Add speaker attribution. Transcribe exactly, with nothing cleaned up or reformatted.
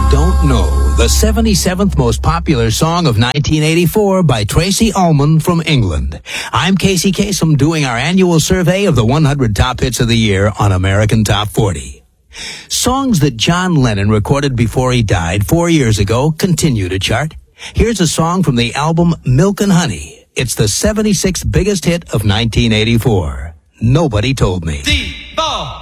Speaker 1: Don't Know, the seventy-seventh most popular song of nineteen eighty-four by Tracy Ullman from England. I'm Casey Kasem doing our annual survey of the one hundred top hits of the year on American Top forty. Songs that John Lennon recorded before he died four years ago continue to chart. Here's a song from the album Milk and Honey. It's the seventy-sixth biggest hit of nineteen eighty-four. Nobody Told Me.